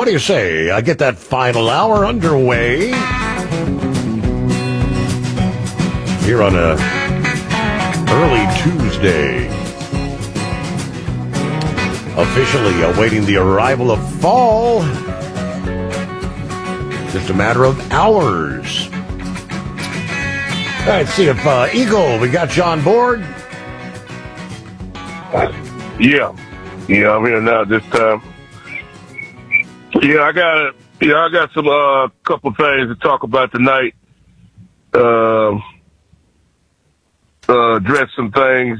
What do you say? I get that final hour underway here on a early Tuesday. Officially awaiting the arrival of fall. Just a matter of hours. All right, see if Eagle, we got you on board. Yeah, I'm here now this time. I got some couple things to talk about tonight. Address some things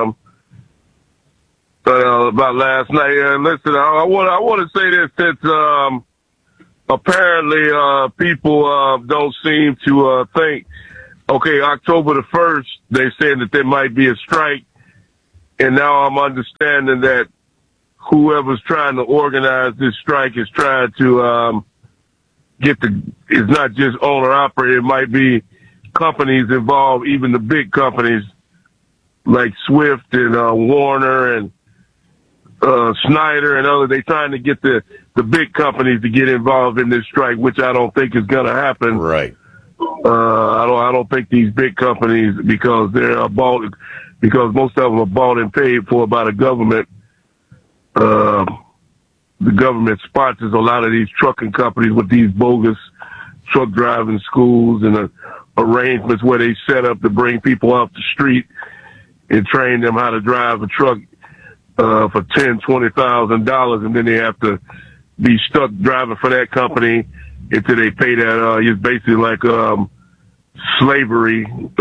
about last night. Listen, I want to say this that apparently people don't seem to think. Okay, October the 1st, they said that there might be a strike, and now I'm understanding that whoever's trying to organize this strike is trying to it's not just owner-operator, it might be companies involved, even the big companies like Swift and Warner and Snyder and others. They're trying to get the big companies to get involved in this strike, which I don't think is going to happen. Right. I don't think these big companies, because they're bought, because most of them are bought and paid for by the government. The government sponsors a lot of these trucking companies with these bogus truck driving schools and arrangements where they set up to bring people off the street and train them how to drive a truck for $10,000-$20,000, and then they have to be stuck driving for that company until they pay that. It's basically like slavery,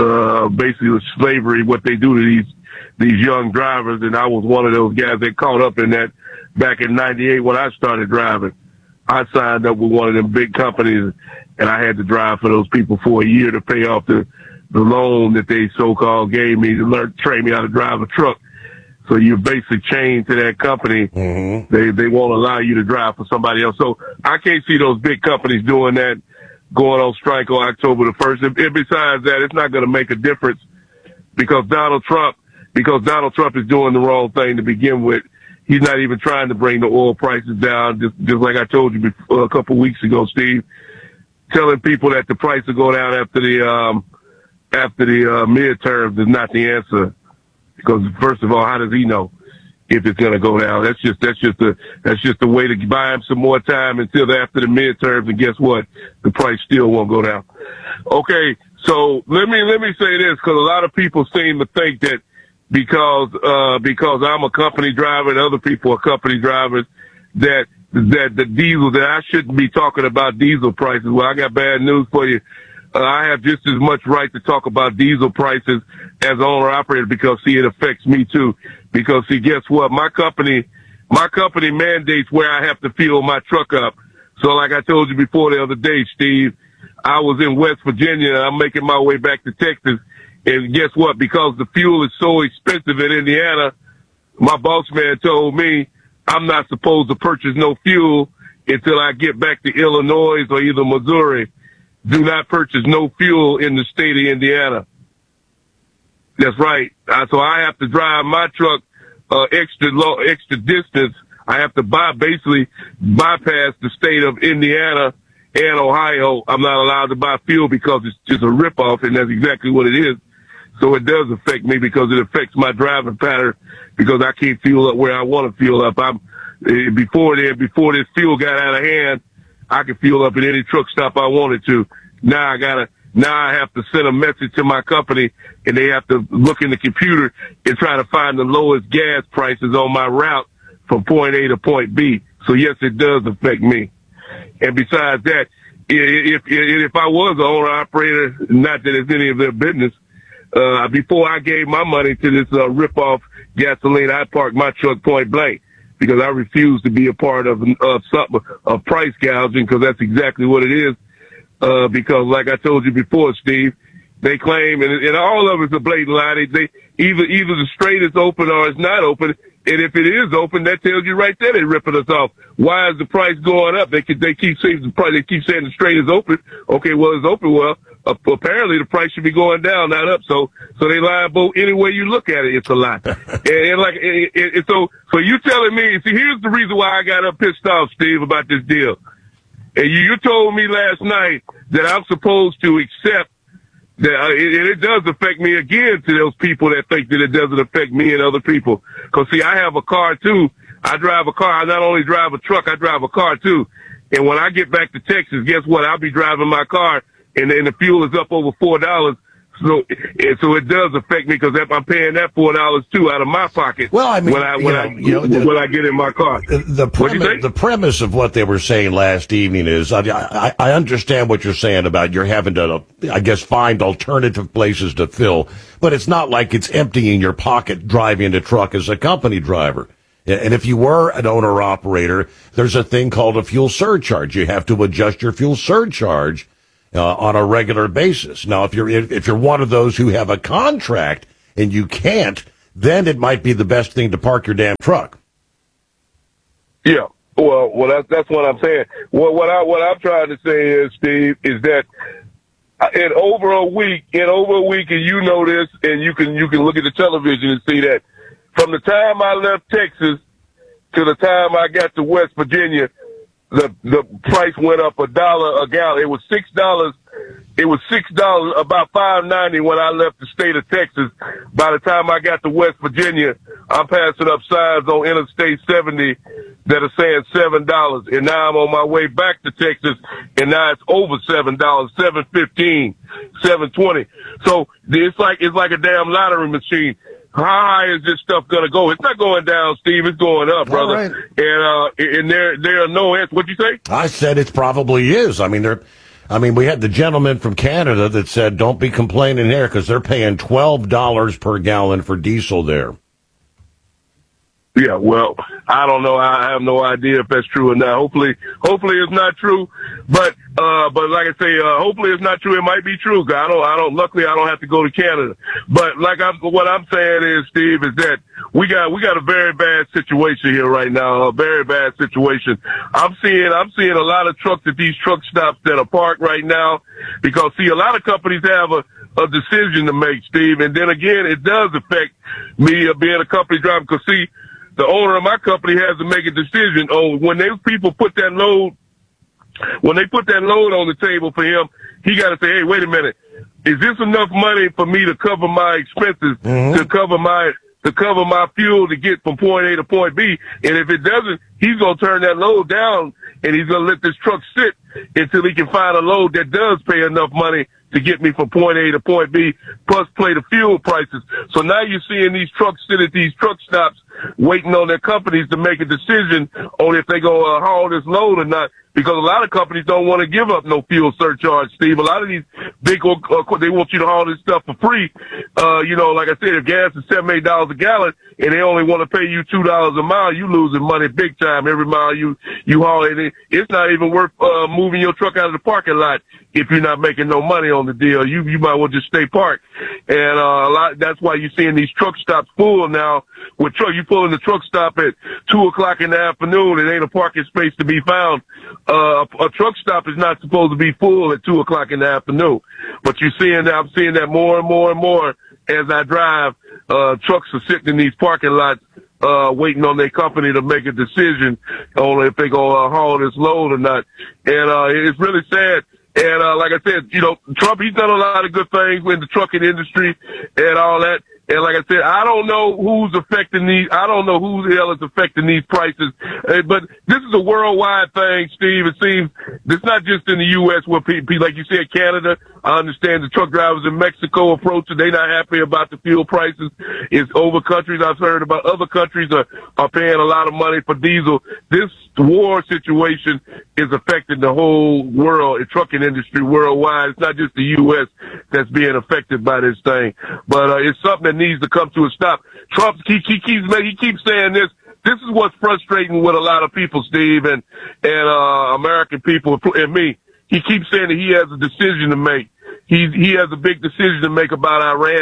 what they do to these young drivers. And I was one of those guys that caught up in that back in '98 when I started driving. I signed up with one of them big companies, and I had to drive for those people for a year to pay off the loan that they so-called gave me to train me how to drive a truck. So you're basically chained to that company. Mm-hmm. They won't allow you to drive for somebody else. So I can't see those big companies doing that, going on strike on October the 1st. And besides that, it's not going to make a difference because Donald Trump is doing the wrong thing to begin with. He's not even trying to bring the oil prices down, just like I told you before, a couple of weeks ago, Steve. Telling people that the price will go down after the midterms is not the answer. Because first of all, how does he know if it's going to go down? That's just the way to buy him some more time until after the midterms. And guess what? The price still won't go down. Okay, so let me say this, because a lot of people seem to think that because I'm a company driver and other people are company drivers that the diesel, that I shouldn't be talking about diesel prices. Well, I got bad news for you. I have just as much right to talk about diesel prices as owner operator because, see, it affects me too. Because, see, guess what? My company mandates where I have to fuel my truck up. So like I told you before the other day, Steve, I was in West Virginia and I'm making my way back to Texas. And guess what? Because the fuel is so expensive in Indiana, my boss man told me I'm not supposed to purchase no fuel until I get back to Illinois or either Missouri. Do not purchase no fuel in the state of Indiana. That's right. So I have to drive my truck extra distance. I have to basically bypass the state of Indiana and Ohio. I'm not allowed to buy fuel because it's just a ripoff, and that's exactly what it is. So it does affect me because it affects my driving pattern because I can't fuel up where I want to fuel up. Before this fuel got out of hand, I could fuel up at any truck stop I wanted to. Now I have to send a message to my company and they have to look in the computer and try to find the lowest gas prices on my route from point A to point B. So yes, it does affect me. And besides that, if I was an owner operator, not that it's any of their business, before I gave my money to this rip-off gasoline, I parked my truck point blank because I refuse to be a part of price gouging, because that's exactly what it is. Because like I told you before, Steve, they claim, and all of it's a blatant lie. They either the strait is open or it's not open. And if it is open, that tells you right there they're ripping us off. Why is the price going up? They keep saying the strait is open. Okay, well, it's open. Well, apparently the price should be going down, not up. So they liable any way you look at it. It's a lot. So you telling me, see, here's the reason why I got up pissed off, Steve, about this deal. And you told me last night that I'm supposed to accept that it does affect me again to those people that think that it doesn't affect me and other people. Cause see, I have a car too. I drive a car. I not only drive a truck, I drive a car too. And when I get back to Texas, guess what? I'll be driving my car and the fuel is up over $4. So it does affect me because I'm paying that $4 too out of my pocket. Well, I mean, when I get in my car. The premise of what they were saying last evening is, I understand what you're saying about you're having to, I guess, find alternative places to fill, but it's not like it's emptying your pocket driving the truck as a company driver. And if you were an owner operator, there's a thing called a fuel surcharge. You have to adjust your fuel surcharge on a regular basis. Now, if you're one of those who have a contract and you can't, then it might be the best thing to park your damn truck. Yeah. Well, that's what I'm saying. Well, what I'm trying to say is, Steve, is that in over a week, and you know this, and you can look at the television and see that from the time I left Texas to the time I got to West Virginia, the price went up $1 a gallon. It was $6. It was $6, about $5.90 when I left the state of Texas. By the time I got to West Virginia, I'm passing up signs on Interstate 70 that are saying $7. And now I'm on my way back to Texas, and now it's over $7, $7.15, $7.20. So it's like a damn lottery machine. How high is this stuff gonna go? It's not going down, Steve. It's going up, brother. Right. And there are no answers. What'd you say? I said it probably is. I mean, we had the gentleman from Canada that said, don't be complaining here because they're paying $12 per gallon for diesel there. Yeah, well, I don't know. I have no idea if that's true or not. Hopefully it's not true. But like I say, hopefully it's not true. It might be true. Luckily I don't have to go to Canada. But what I'm saying is, Steve, is that we got a very bad situation here right now. A very bad situation. I'm seeing a lot of trucks at these truck stops that are parked right now because see, a lot of companies have a decision to make, Steve. And then again, it does affect me being a company driver because see, the owner of my company has to make a decision on when those people put that load on the table for him, he got to say, hey, wait a minute. Is this enough money for me to cover my expenses, to cover my fuel to get from point A to point B? And if it doesn't, he's going to turn that load down and he's going to let this truck sit until he can find a load that does pay enough money to get me from point A to point B, plus play the fuel prices. So now you're seeing these trucks sit at these truck stops waiting on their companies to make a decision on if they go haul this load or not. Because a lot of companies don't want to give up no fuel surcharge, Steve. A lot of these big, they want you to haul this stuff for free. Like I said, if gas is $7, $8 a gallon and they only want to pay you $2 a mile, you losing money big time every mile you haul it. It's not even worth moving your truck out of the parking lot if you're not making no money on the deal. You might well just stay parked. And that's why you're seeing these truck stops full now. With truck, you pull in the truck stop at 2:00 in the afternoon, it ain't a parking space to be found. A truck stop is not supposed to be full at 2:00 in the afternoon. But I'm seeing that more and more and more as I drive. Trucks are sitting in these parking lots, waiting on their company to make a decision on if they gonna haul this load or not. And it's really sad. And like I said, Trump, he's done a lot of good things in the trucking industry and all that. And like I said, I don't know who the hell is affecting these prices. But this is a worldwide thing, Steve. It seems it's not just in the U.S. where people, like you said, Canada. I understand the truck drivers in Mexico approach it. They're not happy about the fuel prices. It's over countries. I've heard about other countries are paying a lot of money for diesel. This war situation is affecting the whole world, the trucking industry worldwide. It's not just the U.S. that's being affected by this thing. But it's something that needs to come to a stop. Trump, he keeps saying this. This is what's frustrating with a lot of people, Steve, and American people and me. He keeps saying that he has a decision to make. He has a big decision to make about Iran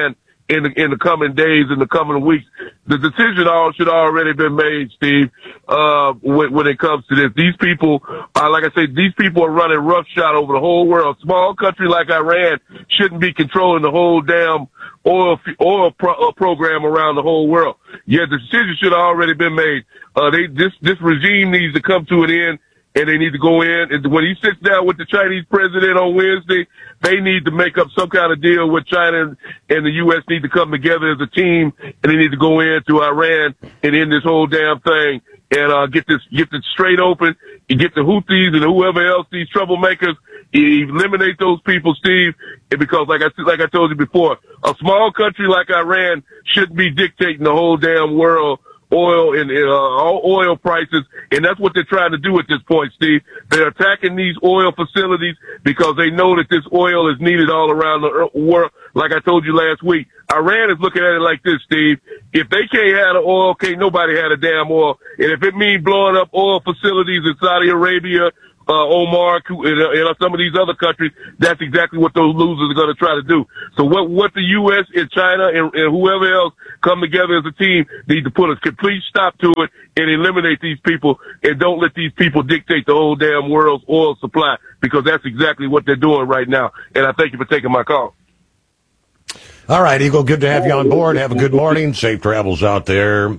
in the coming days, in the coming weeks. The decision should already been made, Steve, when it comes to this. These people, like I say, these people are running roughshod over the whole world. A small country like Iran shouldn't be controlling the whole damn oil program around the whole world. Yeah, the decision should have already been made. This regime needs to come to an end, and they need to go in. And when he sits down with the Chinese president on Wednesday, they need to make up some kind of deal with China, and the U.S. need to come together as a team, and they need to go into Iran and end this whole damn thing and get this straight open. You get the Houthis and whoever else, these troublemakers, eliminate those people, Steve. And because, like I told you before, a small country like Iran shouldn't be dictating the whole damn world oil and oil prices, and that's what they're trying to do at this point, Steve. They're attacking these oil facilities because they know that this oil is needed all around the world. Like I told you last week, Iran is looking at it like this, Steve. If they can't have the oil, can't nobody have the damn oil. And if it means blowing up oil facilities in Saudi Arabia, Oman, and some of these other countries, that's exactly what those losers are going to try to do. So what the U.S. and China and whoever else come together as a team need to put a complete stop to it and eliminate these people, and don't let these people dictate the whole damn world's oil supply, because that's exactly what they're doing right now. And I thank you for taking my call. All right, Eagle, good to have you on board. Have a good morning. Safe travels out there.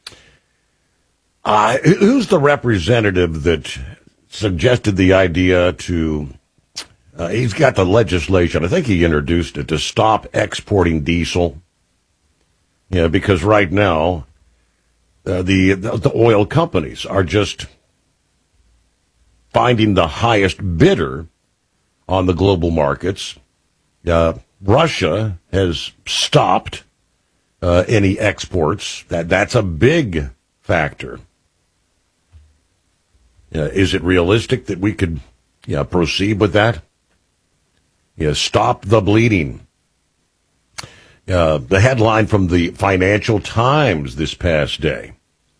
Who's the representative that suggested the idea to, he's got the legislation, I think he introduced it, to stop exporting diesel? Yeah, because right now, the oil companies are just finding the highest bidder on the global markets. Russia has stopped any exports. That's a big factor. Is it realistic that we could proceed with that? Stop the bleeding. The headline from the Financial Times this past day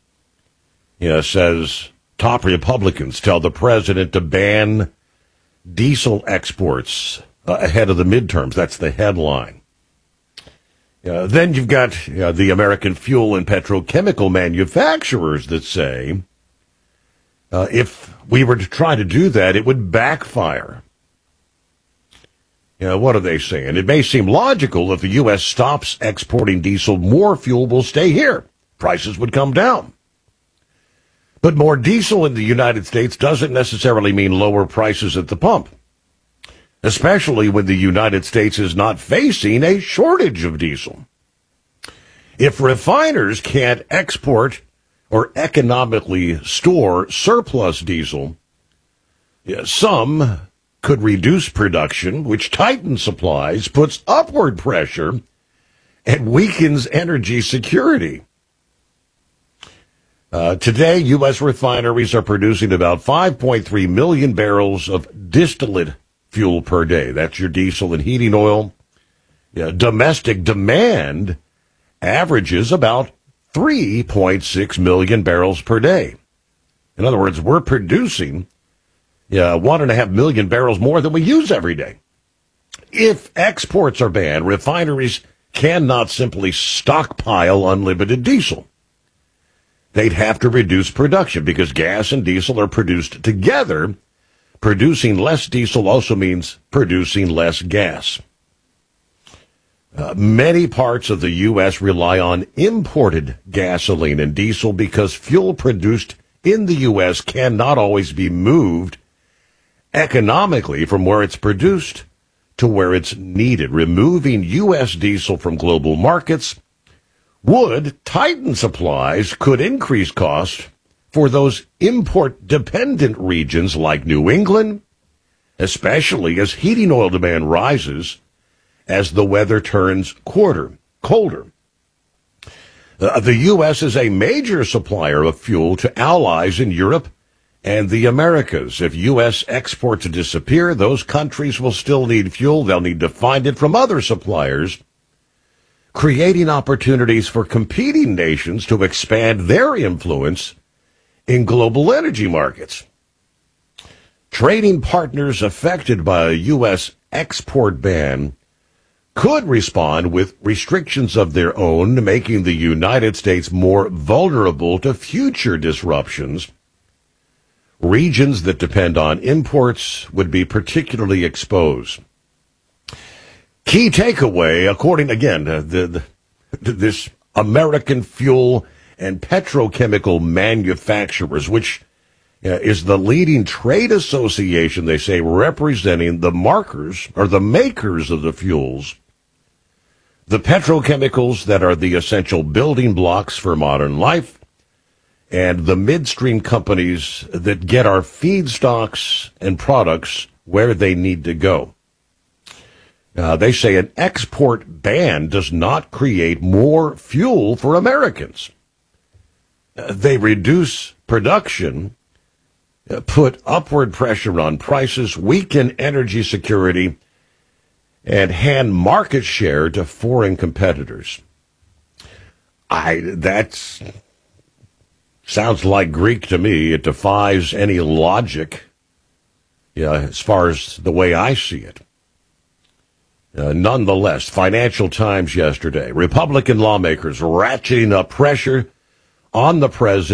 says, top Republicans tell the president to ban diesel exports ahead of the midterms. That's the headline. Then you've got the American fuel and petrochemical manufacturers that say, if we were to try to do that, it would backfire. What are they saying? It may seem logical if the U.S. stops exporting diesel, more fuel will stay here. Prices would come down. But more diesel in the United States doesn't necessarily mean lower prices at the pump, especially when the United States is not facing a shortage of diesel. If refiners can't export or economically store surplus diesel, some could reduce production, which tightens supplies, puts upward pressure, and weakens energy security. Today, U.S. refineries are producing about 5.3 million barrels of distillate fuel per day. That's your diesel and heating oil. Domestic demand averages about 3.6 million barrels per day. In other words, we're producing 1.5 million barrels more than we use every day. If exports are banned, refineries cannot simply stockpile unlimited diesel. They'd have to reduce production because gas and diesel are produced together. Producing less diesel also means producing less gas. Many parts of the U.S. rely on imported gasoline and diesel because fuel produced in the U.S. cannot always be moved economically from where it's produced to where it's needed. Removing U.S. diesel from global markets would tighten supplies, could increase costs for those import-dependent regions like New England, especially as heating oil demand rises as the weather turns colder. The U.S. is a major supplier of fuel to allies in Europe and the Americas. If U.S. exports disappear, those countries will still need fuel. They'll need to find it from other suppliers, creating opportunities for competing nations to expand their influence in global energy markets. Trading partners affected by a U.S. export ban could respond with restrictions of their own, making the United States more vulnerable to future disruptions. Regions that depend on imports would be particularly exposed. Key takeaway, according, again, to this American Fuel and Petrochemical Manufacturers, which is the leading trade association, they say, representing the makers of the fuels, the petrochemicals that are the essential building blocks for modern life, and the midstream companies that get our feedstocks and products where they need to go. They say an export ban does not create more fuel for Americans. They reduce production, put upward pressure on prices, weaken energy security, and hand market share to foreign competitors. That sounds like Greek to me. It defies any logic, as far as the way I see it. Nonetheless, Financial Times yesterday, Republican lawmakers ratcheting up pressure on the president